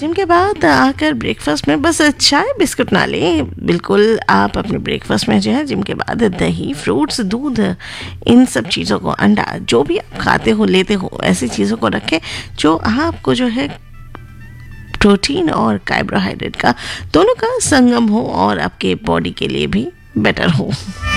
Gym के बाद आकर ब्रेकफास्ट में बस चाय बिस्कुट ना लें, बिल्कुल आप अपने ब्रेकफास्ट में जो है जिम के बाद दही, फ्रूट्स, दूध, इन सब चीज़ों को, अंडा, जो भी आप खाते हो लेते हो, ऐसी चीज़ों को रखें जो आपको जो है प्रोटीन और कार्बोहाइड्रेट का दोनों का संगम हो और आपके बॉडी के लिए भी बेटर हो।